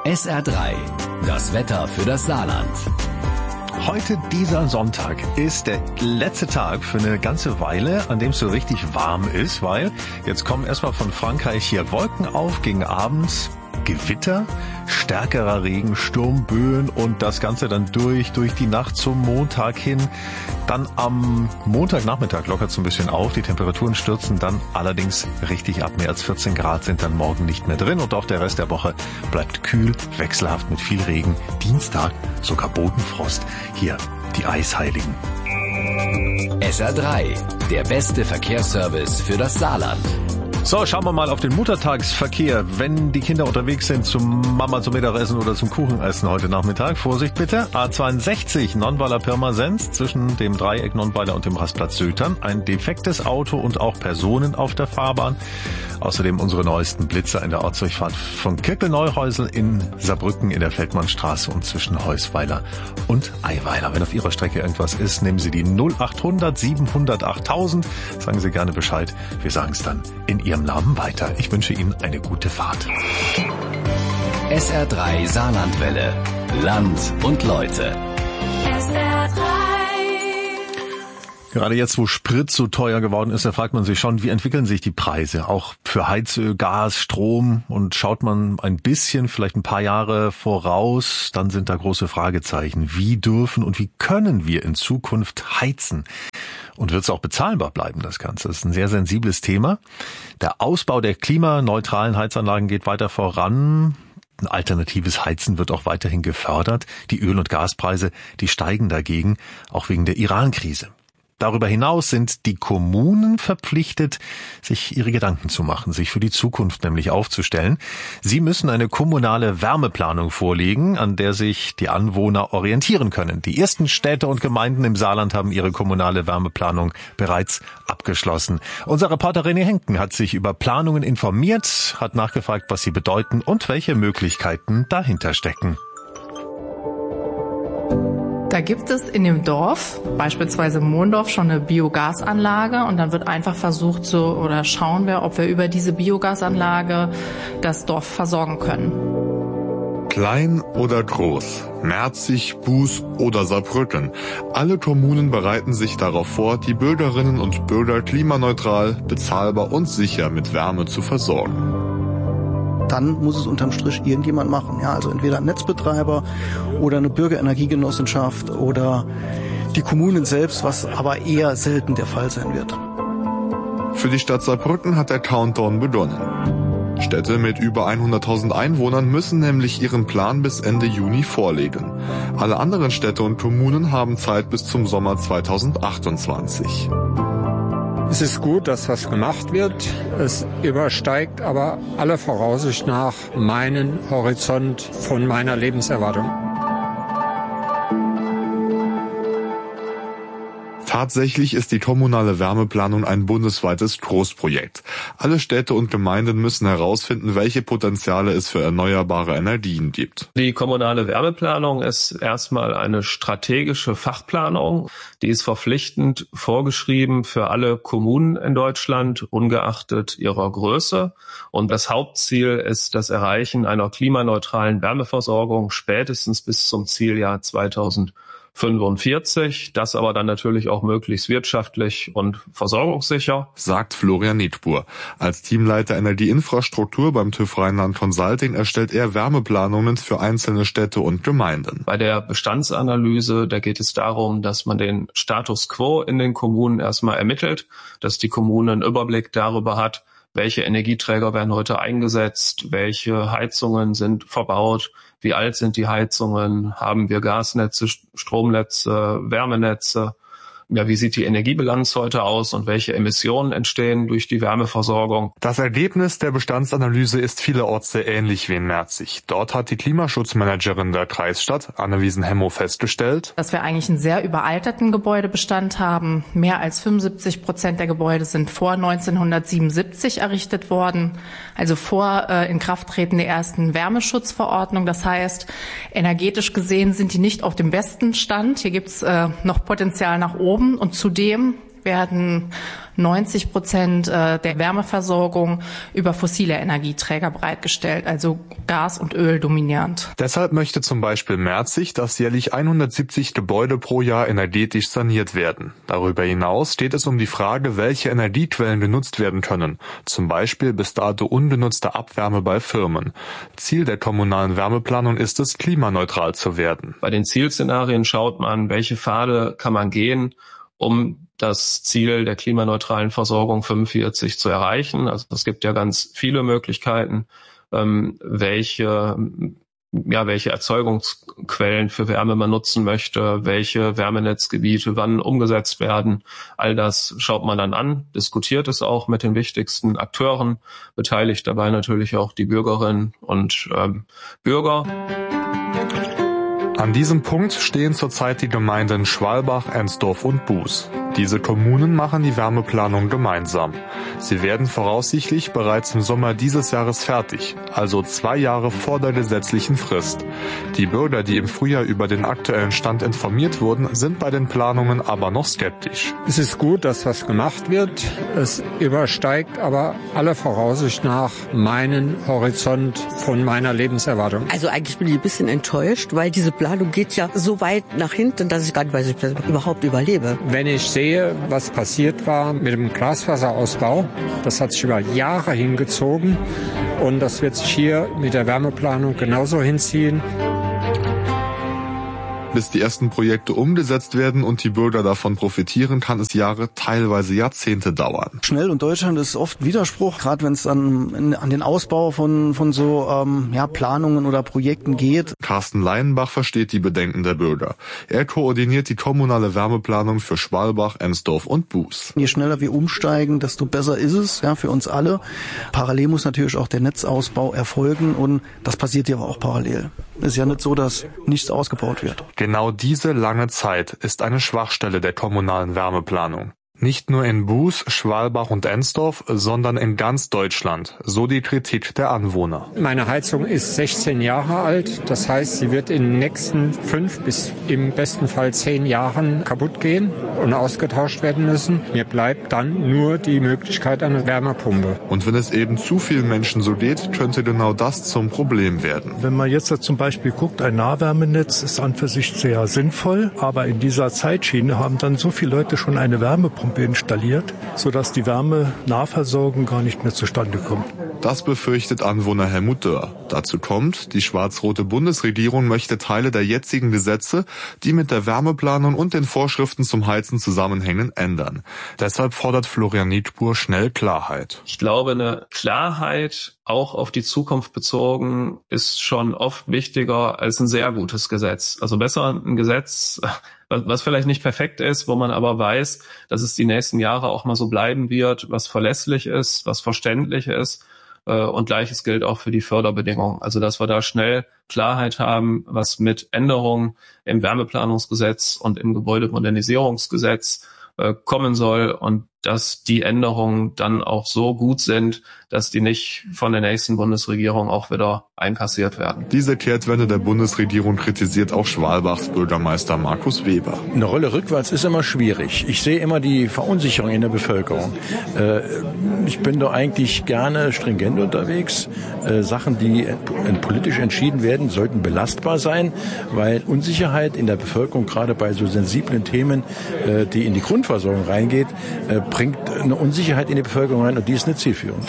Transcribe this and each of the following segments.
SR3, das Wetter für das Saarland. Heute, dieser Sonntag, ist der letzte Tag für eine ganze Weile, an dem es so richtig warm ist, weil jetzt kommen erstmal von Frankreich hier Wolken auf, gegen Abend Gewitter, stärkerer Regen, Sturmböen und das Ganze dann durch die Nacht zum Montag hin. Dann am Montagnachmittag lockert es ein bisschen auf, die Temperaturen stürzen dann allerdings richtig ab. Mehr als 14 Grad sind dann morgen nicht mehr drin und auch der Rest der Woche bleibt kühl, wechselhaft mit viel Regen. Dienstag sogar Bodenfrost. Hier die Eisheiligen. SR3, der beste Verkehrsservice für das Saarland. So, schauen wir mal auf den Muttertagsverkehr. Wenn die Kinder unterwegs sind zum Mama zum Mittagessen oder zum Kuchenessen heute Nachmittag, Vorsicht bitte. A62 Nonnweiler-Pirmasens zwischen dem Dreieck Nonnweiler und dem Rastplatz Sötern. Ein defektes Auto und auch Personen auf der Fahrbahn. Außerdem unsere neuesten Blitzer in der Ortsdurchfahrt von Kirkel-Neuhäusel in Saarbrücken in der Feldmannstraße und zwischen Heusweiler und Eiweiler. Wenn auf Ihrer Strecke irgendwas ist, nehmen Sie die 0800 700 8000. Sagen Sie gerne Bescheid. Wir sagen es dann in Ihrem Namen weiter. Ich wünsche Ihnen eine gute Fahrt. SR3 Saarlandwelle. Land und Leute. SR3. Gerade jetzt, wo Sprit so teuer geworden ist, da fragt man sich schon, wie entwickeln sich die Preise? Auch für Heizöl, Gas, Strom. Und schaut man ein bisschen, vielleicht ein paar Jahre voraus, dann sind da große Fragezeichen. Wie dürfen und wie können wir in Zukunft heizen? Und wird es auch bezahlbar bleiben, das Ganze? Das ist ein sehr sensibles Thema. Der Ausbau der klimaneutralen Heizanlagen geht weiter voran. Ein alternatives Heizen wird auch weiterhin gefördert. Die Öl- und Gaspreise, die steigen dagegen, auch wegen der Iran-Krise. Darüber hinaus sind die Kommunen verpflichtet, sich ihre Gedanken zu machen, sich für die Zukunft nämlich aufzustellen. Sie müssen eine kommunale Wärmeplanung vorlegen, an der sich die Anwohner orientieren können. Die ersten Städte und Gemeinden im Saarland haben ihre kommunale Wärmeplanung bereits abgeschlossen. Unser Reporter René Henken hat sich über Planungen informiert, hat nachgefragt, was sie bedeuten und welche Möglichkeiten dahinter stecken. Da gibt es in dem Dorf, beispielsweise Mohndorf, schon eine Biogasanlage und dann wird einfach versucht oder schauen wir, ob wir über diese Biogasanlage das Dorf versorgen können. Klein oder groß, Merzig, Buß oder Saarbrücken. Alle Kommunen bereiten sich darauf vor, die Bürgerinnen und Bürger klimaneutral, bezahlbar und sicher mit Wärme zu versorgen. Dann muss es unterm Strich irgendjemand machen. Ja, also entweder ein Netzbetreiber oder eine Bürgerenergiegenossenschaft oder die Kommunen selbst, was aber eher selten der Fall sein wird. Für die Stadt Saarbrücken hat der Countdown begonnen. Städte mit über 100.000 Einwohnern müssen nämlich ihren Plan bis Ende Juni vorlegen. Alle anderen Städte und Kommunen haben Zeit bis zum Sommer 2028. Es ist gut, dass das gemacht wird. Es übersteigt aber aller Voraussicht nach meinen Horizont von meiner Lebenserwartung. Tatsächlich ist die kommunale Wärmeplanung ein bundesweites Großprojekt. Alle Städte und Gemeinden müssen herausfinden, welche Potenziale es für erneuerbare Energien gibt. Die kommunale Wärmeplanung ist erstmal eine strategische Fachplanung. Die ist verpflichtend vorgeschrieben für alle Kommunen in Deutschland, ungeachtet ihrer Größe. Und das Hauptziel ist das Erreichen einer klimaneutralen Wärmeversorgung spätestens bis zum Zieljahr 2045, das aber dann natürlich auch möglichst wirtschaftlich und versorgungssicher, sagt Florian Nietbuhr. Als Teamleiter Energieinfrastruktur beim TÜV Rheinland Consulting erstellt er Wärmeplanungen für einzelne Städte und Gemeinden. Bei der Bestandsanalyse, da geht es darum, dass man den Status quo in den Kommunen erstmal ermittelt, dass die Kommune einen Überblick darüber hat, welche Energieträger werden heute eingesetzt, welche Heizungen sind verbaut, wie alt sind die Heizungen, haben wir Gasnetze, Stromnetze, Wärmenetze, ja, wie sieht die Energiebilanz heute aus und welche Emissionen entstehen durch die Wärmeversorgung. Das Ergebnis der Bestandsanalyse ist vielerorts sehr ähnlich wie in Merzig. Dort hat die Klimaschutzmanagerin der Kreisstadt, Annewiesen Hemmo, festgestellt, dass wir eigentlich einen sehr überalterten Gebäudebestand haben. Mehr als 75% der Gebäude sind vor 1977 errichtet worden, also vor Inkrafttreten der ersten Wärmeschutzverordnung. Das heißt, energetisch gesehen sind die nicht auf dem besten Stand. Hier gibt's noch Potenzial nach oben. Und zudem werden 90% der Wärmeversorgung über fossile Energieträger bereitgestellt, also Gas und Öl dominierend. Deshalb möchte zum Beispiel Merzig, dass jährlich 170 Gebäude pro Jahr energetisch saniert werden. Darüber hinaus steht es um die Frage, welche Energiequellen genutzt werden können. Zum Beispiel bis dato ungenutzte Abwärme bei Firmen. Ziel der kommunalen Wärmeplanung ist es, klimaneutral zu werden. Bei den Zielszenarien schaut man, welche Pfade kann man gehen, um das Ziel der klimaneutralen Versorgung 45 zu erreichen. Also es gibt ja ganz viele Möglichkeiten, welche Erzeugungsquellen für Wärme man nutzen möchte, welche Wärmenetzgebiete wann umgesetzt werden. All das schaut man dann an, diskutiert es auch mit den wichtigsten Akteuren, beteiligt dabei natürlich auch die Bürgerinnen und Bürger. An diesem Punkt stehen zurzeit die Gemeinden Schwalbach, Ensdorf und Buß. Diese Kommunen machen die Wärmeplanung gemeinsam. Sie werden voraussichtlich bereits im Sommer dieses Jahres fertig, also 2 Jahre vor der gesetzlichen Frist. Die Bürger, die im Frühjahr über den aktuellen Stand informiert wurden, sind bei den Planungen aber noch skeptisch. Es ist gut, dass was gemacht wird. Es übersteigt aber aller Voraussicht nach meinen Horizont von meiner Lebenserwartung. Also eigentlich bin ich ein bisschen enttäuscht, weil diese Planung geht ja so weit nach hinten, dass ich gar nicht weiß, ob ich das überhaupt überlebe. Wenn ich sehe, was passiert war mit dem Glasfaserausbau, das hat sich über Jahre hingezogen und das wird sich hier mit der Wärmeplanung genauso hinziehen. Bis die ersten Projekte umgesetzt werden und die Bürger davon profitieren, kann es Jahre, teilweise Jahrzehnte dauern. Schnell und Deutschland ist oft Widerspruch, gerade wenn es dann an den Ausbau von so Planungen oder Projekten geht. Carsten Leienbach versteht die Bedenken der Bürger. Er koordiniert die kommunale Wärmeplanung für Schwalbach, Ensdorf und Buß. Je schneller wir umsteigen, desto besser ist es, ja, für uns alle. Parallel muss natürlich auch der Netzausbau erfolgen und das passiert ja auch parallel. Es ist ja nicht so, dass nichts ausgebaut wird. Genau diese lange Zeit ist eine Schwachstelle der kommunalen Wärmeplanung. Nicht nur in Buß, Schwalbach und Ensdorf, sondern in ganz Deutschland, so die Kritik der Anwohner. Meine Heizung ist 16 Jahre alt, das heißt, sie wird in den nächsten 5 bis im besten Fall 10 Jahren kaputt gehen und ausgetauscht werden müssen. Mir bleibt dann nur die Möglichkeit einer Wärmepumpe. Und wenn es eben zu vielen Menschen so geht, könnte genau das zum Problem werden. Wenn man jetzt zum Beispiel guckt, ein Nahwärmenetz ist an für sich sehr sinnvoll, aber in dieser Zeitschiene haben dann so viele Leute schon eine Wärmepumpe installiert, sodass die Wärmenahversorgung gar nicht mehr zustande kommt. Das befürchtet Anwohner Helmut Dörr. Dazu kommt, die schwarz-rote Bundesregierung möchte Teile der jetzigen Gesetze, die mit der Wärmeplanung und den Vorschriften zum Heizen zusammenhängen, ändern. Deshalb fordert Florian Nietbuhr schnell Klarheit. Ich glaube, eine Klarheit, auch auf die Zukunft bezogen, ist schon oft wichtiger als ein sehr gutes Gesetz. Also besser ein Gesetz, was vielleicht nicht perfekt ist, wo man aber weiß, dass es die nächsten Jahre auch mal so bleiben wird, was verlässlich ist, was verständlich ist. Und Gleiches gilt auch für die Förderbedingungen. Also dass wir da schnell Klarheit haben, was mit Änderungen im Wärmeplanungsgesetz und im Gebäudemodernisierungsgesetz kommen soll und dass die Änderungen dann auch so gut sind, dass die nicht von der nächsten Bundesregierung auch wieder einkassiert werden. Diese Kehrtwende der Bundesregierung kritisiert auch Schwalbachs Bürgermeister Markus Weber. Eine Rolle rückwärts ist immer schwierig. Ich sehe immer die Verunsicherung in der Bevölkerung. Ich bin da eigentlich gerne stringent unterwegs. Sachen, die politisch entschieden werden, sollten belastbar sein, weil Unsicherheit in der Bevölkerung, gerade bei so sensiblen Themen, die in die Grundversorgung reingeht, bringt eine Unsicherheit in die Bevölkerung rein und die ist nicht zielführend.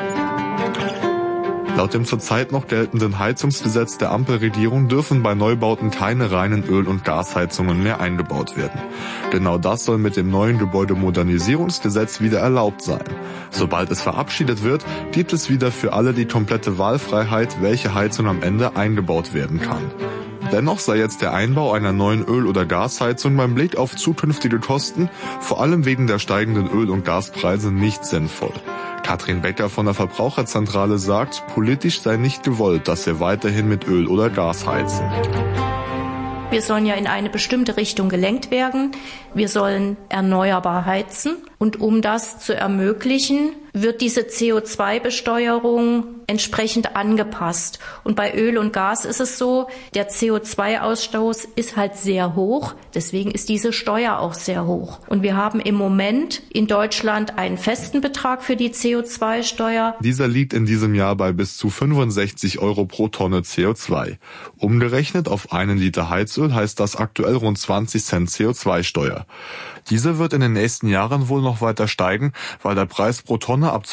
Laut dem zurzeit noch geltenden Heizungsgesetz der Ampelregierung dürfen bei Neubauten keine reinen Öl- und Gasheizungen mehr eingebaut werden. Genau das soll mit dem neuen Gebäudemodernisierungsgesetz wieder erlaubt sein. Sobald es verabschiedet wird, gibt es wieder für alle die komplette Wahlfreiheit, welche Heizung am Ende eingebaut werden kann. Dennoch sei jetzt der Einbau einer neuen Öl- oder Gasheizung beim Blick auf zukünftige Kosten, vor allem wegen der steigenden Öl- und Gaspreise, nicht sinnvoll. Katrin Becker von der Verbraucherzentrale sagt, politisch sei nicht gewollt, dass wir weiterhin mit Öl oder Gas heizen. Wir sollen ja in eine bestimmte Richtung gelenkt werden. Wir sollen erneuerbar heizen. Und um das zu ermöglichen, wird diese CO2-Besteuerung entsprechend angepasst. Und bei Öl und Gas ist es so, der CO2-Ausstoß ist halt sehr hoch. Deswegen ist diese Steuer auch sehr hoch. Und wir haben im Moment in Deutschland einen festen Betrag für die CO2-Steuer. Dieser liegt in diesem Jahr bei bis zu 65 € pro Tonne CO2. Umgerechnet auf 1 Liter Heizöl heißt das aktuell rund 20 Cent CO2-Steuer. Diese wird in den nächsten Jahren wohl noch weiter steigen, weil der Preis pro Tonne ab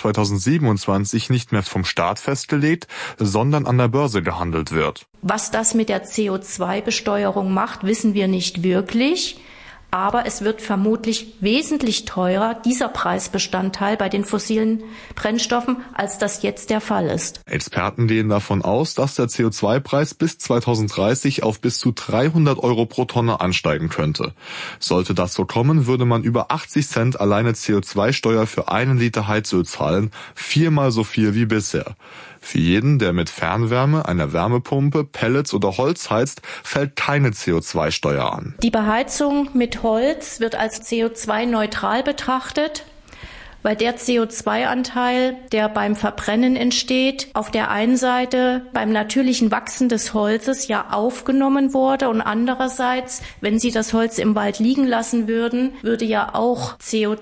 2027 nicht mehr vom Staat festgelegt, sondern an der Börse gehandelt wird. Was das mit der CO2-Besteuerung macht, wissen wir nicht wirklich. Aber es wird vermutlich wesentlich teurer, dieser Preisbestandteil bei den fossilen Brennstoffen, als das jetzt der Fall ist. Experten gehen davon aus, dass der CO2-Preis bis 2030 auf bis zu 300 € pro Tonne ansteigen könnte. Sollte das so kommen, würde man über 80 Cent alleine CO2-Steuer für 1 Liter Heizöl zahlen, 4-mal so viel wie bisher. Für jeden, der mit Fernwärme, einer Wärmepumpe, Pellets oder Holz heizt, fällt keine CO2-Steuer an. Die Beheizung mit Holz wird als CO2-neutral betrachtet, weil der CO2-Anteil, der beim Verbrennen entsteht, auf der einen Seite beim natürlichen Wachsen des Holzes ja aufgenommen wurde und andererseits, wenn Sie das Holz im Wald liegen lassen würden, würde ja auch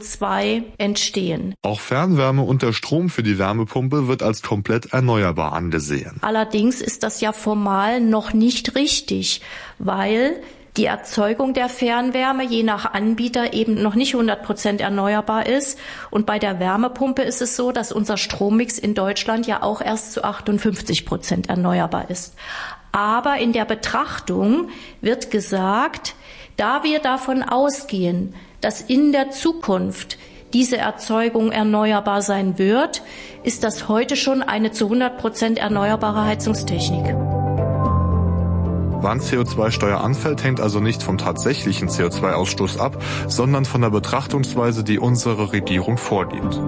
CO2 entstehen. Auch Fernwärme und der Strom für die Wärmepumpe wird als komplett erneuerbar angesehen. Allerdings ist das ja formal noch nicht richtig, weil die Erzeugung der Fernwärme je nach Anbieter eben noch nicht 100% erneuerbar ist. Und bei der Wärmepumpe ist es so, dass unser Strommix in Deutschland ja auch erst zu 58% erneuerbar ist. Aber in der Betrachtung wird gesagt, da wir davon ausgehen, dass in der Zukunft diese Erzeugung erneuerbar sein wird, ist das heute schon eine zu 100% erneuerbare Heizungstechnik. Wann CO2-Steuer anfällt, hängt also nicht vom tatsächlichen CO2-Ausstoß ab, sondern von der Betrachtungsweise, die unsere Regierung vorgibt.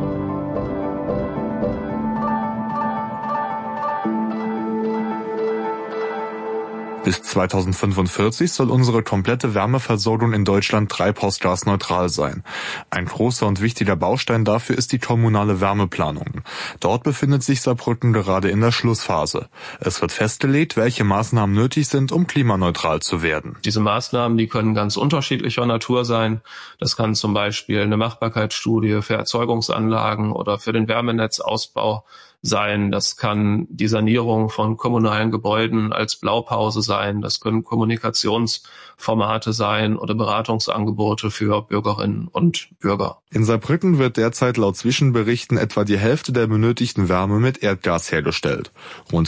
Bis 2045 soll unsere komplette Wärmeversorgung in Deutschland treibhausgasneutral sein. Ein großer und wichtiger Baustein dafür ist die kommunale Wärmeplanung. Dort befindet sich Saarbrücken gerade in der Schlussphase. Es wird festgelegt, welche Maßnahmen nötig sind, um klimaneutral zu werden. Diese Maßnahmen, die können ganz unterschiedlicher Natur sein. Das kann zum Beispiel eine Machbarkeitsstudie für Erzeugungsanlagen oder für den Wärmenetzausbau sein. Das kann die Sanierung von kommunalen Gebäuden als Blaupause sein. Das können Kommunikationsformate sein oder Beratungsangebote für Bürgerinnen und Bürger. In Saarbrücken wird derzeit laut Zwischenberichten etwa die Hälfte der benötigten Wärme mit Erdgas hergestellt. Rund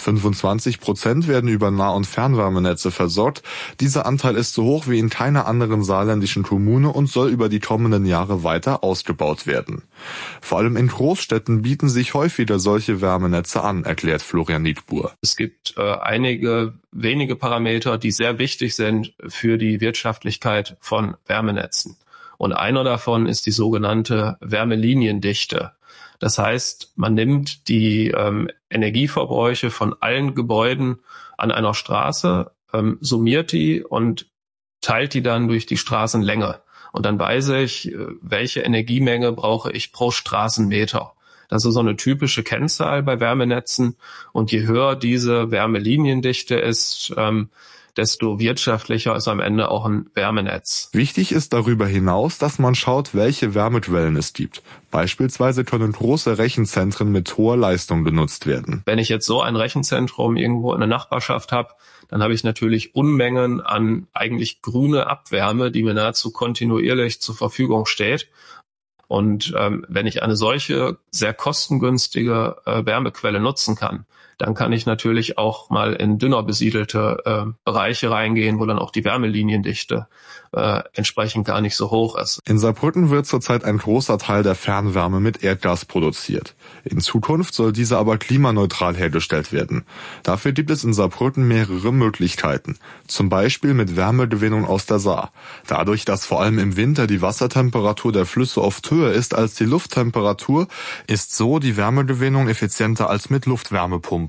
25% werden über Nah- und Fernwärmenetze versorgt. Dieser Anteil ist so hoch wie in keiner anderen saarländischen Kommune und soll über die kommenden Jahre weiter ausgebaut werden. Vor allem in Großstädten bieten sich häufiger solche Wärmenetze an, erklärt Florian Niedbuhr. Es gibt einige wenige Parameter, die sehr wichtig sind für die Wirtschaftlichkeit von Wärmenetzen. Und einer davon ist die sogenannte Wärmeliniendichte. Das heißt, man nimmt die Energieverbräuche von allen Gebäuden an einer Straße, summiert die und teilt die dann durch die Straßenlänge. Und dann weiß ich, welche Energiemenge brauche ich pro Straßenmeter. Das ist so eine typische Kennzahl bei Wärmenetzen. Und je höher diese Wärmeliniendichte ist, desto wirtschaftlicher ist am Ende auch ein Wärmenetz. Wichtig ist darüber hinaus, dass man schaut, welche Wärmequellen es gibt. Beispielsweise können große Rechenzentren mit hoher Leistung benutzt werden. Wenn ich jetzt so ein Rechenzentrum irgendwo in der Nachbarschaft habe, dann habe ich natürlich Unmengen an eigentlich grüne Abwärme, die mir nahezu kontinuierlich zur Verfügung steht. Und wenn ich eine solche sehr kostengünstige Wärmequelle nutzen kann, dann kann ich natürlich auch mal in dünner besiedelte Bereiche reingehen, wo dann auch die Wärmeliniendichte entsprechend gar nicht so hoch ist. In Saarbrücken wird zurzeit ein großer Teil der Fernwärme mit Erdgas produziert. In Zukunft soll diese aber klimaneutral hergestellt werden. Dafür gibt es in Saarbrücken mehrere Möglichkeiten. Zum Beispiel mit Wärmegewinnung aus der Saar. Dadurch, dass vor allem im Winter die Wassertemperatur der Flüsse oft höher ist als die Lufttemperatur, ist so die Wärmegewinnung effizienter als mit Luftwärmepumpen.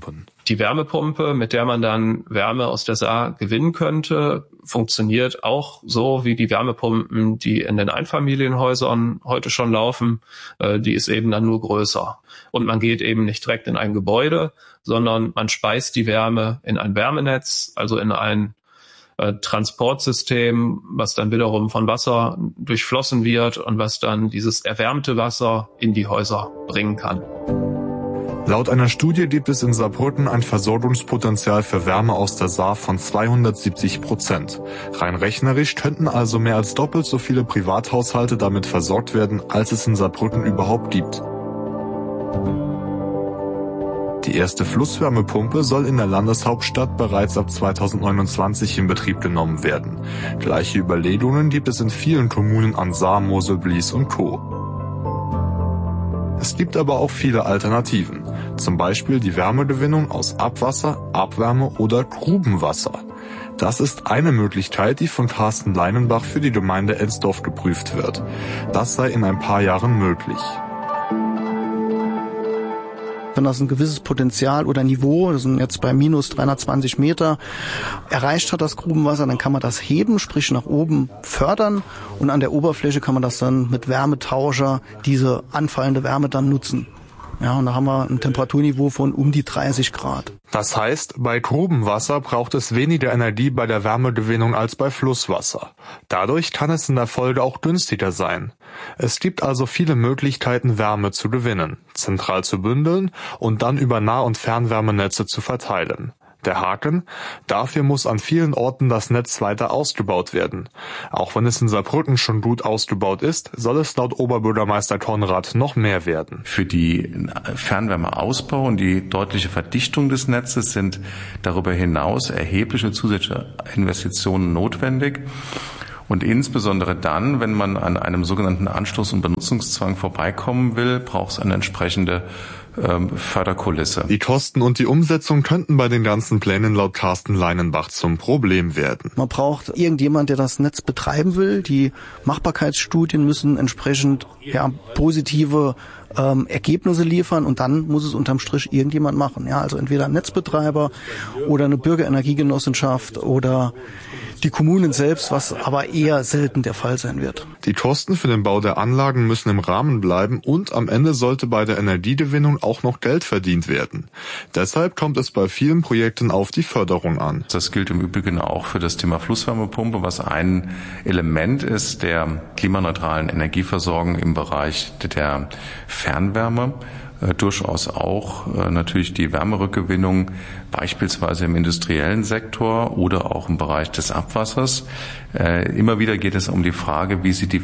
Die Wärmepumpe, mit der man dann Wärme aus der Saar gewinnen könnte, funktioniert auch so wie die Wärmepumpen, die in den Einfamilienhäusern heute schon laufen. Die ist eben dann nur größer. Und man geht eben nicht direkt in ein Gebäude, sondern man speist die Wärme in ein Wärmenetz, also in ein Transportsystem, was dann wiederum von Wasser durchflossen wird und was dann dieses erwärmte Wasser in die Häuser bringen kann. Laut einer Studie gibt es in Saarbrücken ein Versorgungspotenzial für Wärme aus der Saar von 270%. Rein rechnerisch könnten also mehr als doppelt so viele Privathaushalte damit versorgt werden, als es in Saarbrücken überhaupt gibt. Die erste Flusswärmepumpe soll in der Landeshauptstadt bereits ab 2029 in Betrieb genommen werden. Gleiche Überlegungen gibt es in vielen Kommunen an Saar, Mosel, Blies und Co. Es gibt aber auch viele Alternativen, zum Beispiel die Wärmegewinnung aus Abwasser, Abwärme oder Grubenwasser. Das ist eine Möglichkeit, die von Carsten Leinenbach für die Gemeinde Elsdorf geprüft wird. Das sei in ein paar Jahren möglich. Wenn das ein gewisses Potenzial oder Niveau, das sind jetzt bei minus 320 Meter, erreicht hat, das Grubenwasser, dann kann man das heben, sprich nach oben fördern und an der Oberfläche kann man das dann mit Wärmetauscher, diese anfallende Wärme dann nutzen. Ja, und da haben wir ein Temperaturniveau von um die 30 Grad. Das heißt, bei Grubenwasser braucht es weniger Energie bei der Wärmegewinnung als bei Flusswasser. Dadurch kann es in der Folge auch günstiger sein. Es gibt also viele Möglichkeiten, Wärme zu gewinnen, zentral zu bündeln und dann über Nah- und Fernwärmenetze zu verteilen. Der Haken: Dafür muss an vielen Orten das Netz weiter ausgebaut werden. Auch wenn es in Saarbrücken schon gut ausgebaut ist, soll es laut Oberbürgermeister Konrad noch mehr werden. Für die Fernwärmeausbau und die deutliche Verdichtung des Netzes sind darüber hinaus erhebliche zusätzliche Investitionen notwendig. Und insbesondere dann, wenn man an einem sogenannten Anschluss- und Benutzungszwang vorbeikommen will, braucht es eine entsprechende Förderkulisse. Die Kosten und die Umsetzung könnten bei den ganzen Plänen laut Carsten Leinenbach zum Problem werden. Man braucht irgendjemand, der das Netz betreiben will. Die Machbarkeitsstudien müssen entsprechend positive Ergebnisse liefern und dann muss es unterm Strich irgendjemand machen. Ja, also entweder ein Netzbetreiber oder eine Bürgerenergiegenossenschaft oder die Kommunen selbst, was aber eher selten der Fall sein wird. Die Kosten für den Bau der Anlagen müssen im Rahmen bleiben und am Ende sollte bei der Energiegewinnung auch noch Geld verdient werden. Deshalb kommt es bei vielen Projekten auf die Förderung an. Das gilt im Übrigen auch für das Thema Flusswärmepumpe, was ein Element ist der klimaneutralen Energieversorgung im Bereich der Fernwärme. Durchaus auch natürlich die Wärmerückgewinnung, beispielsweise im industriellen Sektor oder auch im Bereich des Abwassers. Immer wieder geht es um die Frage, wie sieht die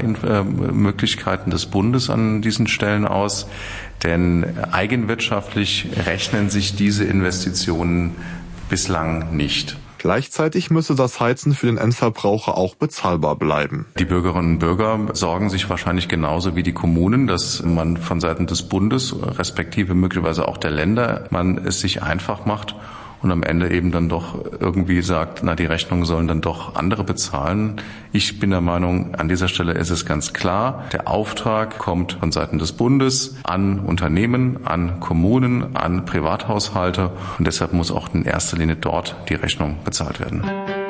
Fördermöglichkeiten des Bundes an diesen Stellen aus? Denn eigenwirtschaftlich rechnen sich diese Investitionen bislang nicht. Gleichzeitig müsse das Heizen für den Endverbraucher auch bezahlbar bleiben. Die Bürgerinnen und Bürger sorgen sich wahrscheinlich genauso wie die Kommunen, dass man von Seiten des Bundes, respektive möglicherweise auch der Länder, man es sich einfach macht und am Ende eben dann doch irgendwie sagt, die Rechnungen sollen dann doch andere bezahlen. Ich bin der Meinung, an dieser Stelle ist es ganz klar, der Auftrag kommt von Seiten des Bundes an Unternehmen, an Kommunen, an Privathaushalte und deshalb muss auch in erster Linie dort die Rechnung bezahlt werden.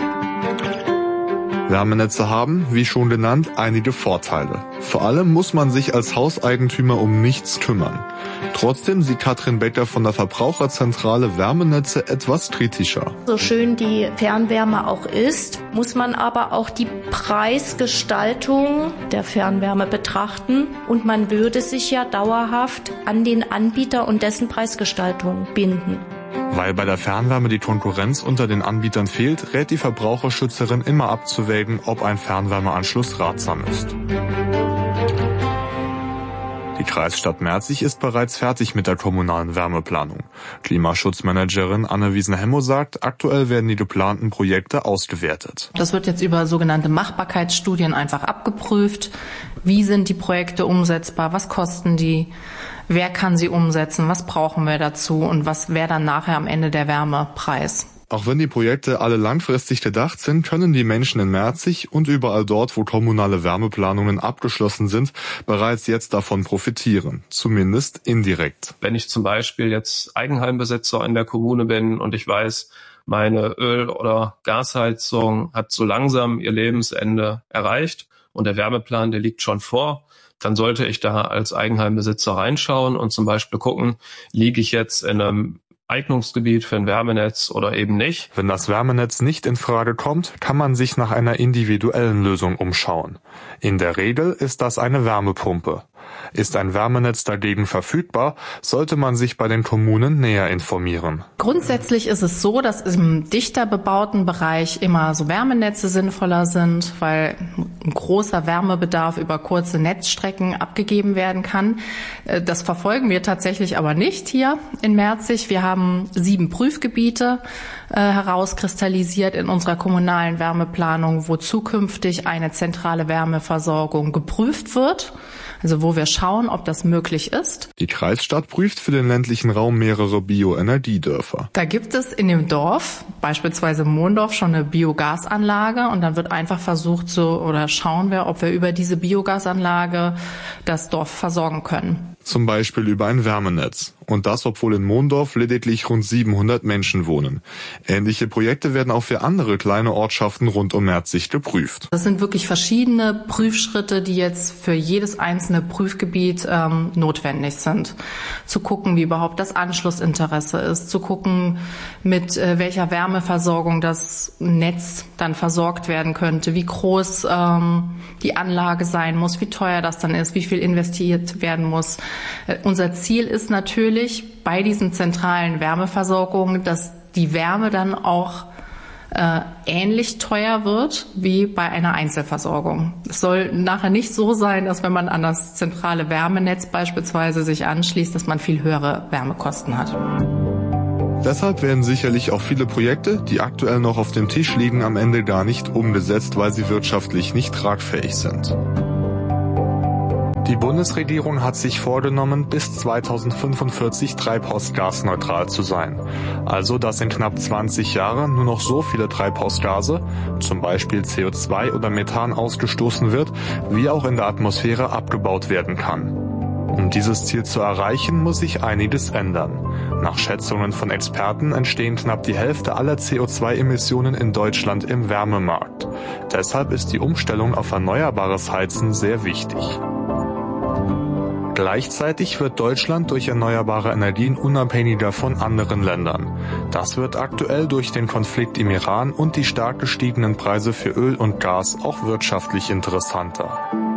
Wärmenetze haben, wie schon genannt, einige Vorteile. Vor allem muss man sich als Hauseigentümer um nichts kümmern. Trotzdem sieht Katrin Becker von der Verbraucherzentrale Wärmenetze etwas kritischer. So schön die Fernwärme auch ist, muss man aber auch die Preisgestaltung der Fernwärme betrachten und man würde sich ja dauerhaft an den Anbieter und dessen Preisgestaltung binden. Weil bei der Fernwärme die Konkurrenz unter den Anbietern fehlt, rät die Verbraucherschützerin immer abzuwägen, ob ein Fernwärmeanschluss ratsam ist. Die Kreisstadt Merzig ist bereits fertig mit der kommunalen Wärmeplanung. Klimaschutzmanagerin Anne Wiesen-Hemmo sagt, aktuell werden die geplanten Projekte ausgewertet. Das wird jetzt über sogenannte Machbarkeitsstudien einfach abgeprüft. Wie sind die Projekte umsetzbar? Was kosten die? Wer kann sie umsetzen? Was brauchen wir dazu? Und was wäre dann nachher am Ende der Wärmepreis? Auch wenn die Projekte alle langfristig gedacht sind, können die Menschen in Merzig und überall dort, wo kommunale Wärmeplanungen abgeschlossen sind, bereits jetzt davon profitieren. Zumindest indirekt. Wenn ich zum Beispiel jetzt Eigenheimbesitzer in der Kommune bin und ich weiß, meine Öl- oder Gasheizung hat so langsam ihr Lebensende erreicht und der Wärmeplan, der liegt schon vor, dann sollte ich da als Eigenheimbesitzer reinschauen und zum Beispiel gucken, liege ich jetzt in einem Eignungsgebiet für ein Wärmenetz oder eben nicht. Wenn das Wärmenetz nicht in Frage kommt, kann man sich nach einer individuellen Lösung umschauen. In der Regel ist das eine Wärmepumpe. Ist ein Wärmenetz dagegen verfügbar, sollte man sich bei den Kommunen näher informieren. Grundsätzlich ist es so, dass im dichter bebauten Bereich immer so Wärmenetze sinnvoller sind, weil ein großer Wärmebedarf über kurze Netzstrecken abgegeben werden kann. Das verfolgen wir tatsächlich aber nicht hier in Merzig. Wir haben 7 Prüfgebiete herauskristallisiert in unserer kommunalen Wärmeplanung, wo zukünftig eine zentrale Wärmeversorgung geprüft wird. Also wo wir schauen, ob das möglich ist. Die Kreisstadt prüft für den ländlichen Raum mehrere Bioenergiedörfer. Da gibt es in dem Dorf, beispielsweise Mondorf, schon eine Biogasanlage und dann wird einfach versucht schauen wir, ob wir über diese Biogasanlage das Dorf versorgen können. Zum Beispiel über ein Wärmenetz. Und das, obwohl in Mondorf lediglich rund 700 Menschen wohnen. Ähnliche Projekte werden auch für andere kleine Ortschaften rund um Merzig geprüft. Das sind wirklich verschiedene Prüfschritte, die jetzt für jedes einzelne Prüfgebiet notwendig sind. Zu gucken, wie überhaupt das Anschlussinteresse ist, zu gucken, mit welcher Wärmeversorgung das Netz dann versorgt werden könnte, wie groß die Anlage sein muss, wie teuer das dann ist, wie viel investiert werden muss. Unser Ziel ist natürlich bei diesen zentralen Wärmeversorgungen, dass die Wärme dann auch ähnlich teuer wird wie bei einer Einzelversorgung. Es soll nachher nicht so sein, dass wenn man an das zentrale Wärmenetz beispielsweise sich anschließt, dass man viel höhere Wärmekosten hat. Deshalb werden sicherlich auch viele Projekte, die aktuell noch auf dem Tisch liegen, am Ende gar nicht umgesetzt, weil sie wirtschaftlich nicht tragfähig sind. Die Bundesregierung hat sich vorgenommen, bis 2045 treibhausgasneutral zu sein. Also, dass in knapp 20 Jahren nur noch so viele Treibhausgase, zum Beispiel CO2 oder Methan, ausgestoßen wird, wie auch in der Atmosphäre abgebaut werden kann. Um dieses Ziel zu erreichen, muss sich einiges ändern. Nach Schätzungen von Experten entstehen knapp die Hälfte aller CO2-Emissionen in Deutschland im Wärmemarkt. Deshalb ist die Umstellung auf erneuerbares Heizen sehr wichtig. Gleichzeitig wird Deutschland durch erneuerbare Energien unabhängiger von anderen Ländern. Das wird aktuell durch den Konflikt im Iran und die stark gestiegenen Preise für Öl und Gas auch wirtschaftlich interessanter.